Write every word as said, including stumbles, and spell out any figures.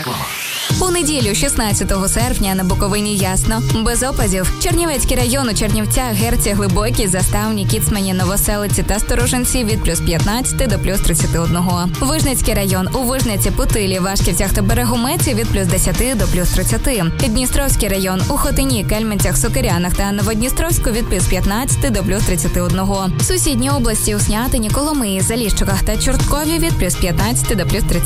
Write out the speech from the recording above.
Реклама. У неділю, шістнадцятого серпня, на Буковині ясно, без опадів. Чернівецький район у Чернівцях, Герці, Глибокій, Заставні, Кіцмані, Новоселиці та Сторожинці від плюс п'ятнадцять до плюс тридцять один. Вижницький район у Вижниці, Путилі, Вашківцях та Берегометі від плюс десять до плюс тридцять. Дністровський район у Хотині, Кельменцях, Сокирянах та Новодністровську від плюс п'ятнадцять до плюс тридцять один. Сусідні області у Снятині, Коломиї, Заліщиках та Чорткові від плюс п'ятнадцять до плюс тридцять.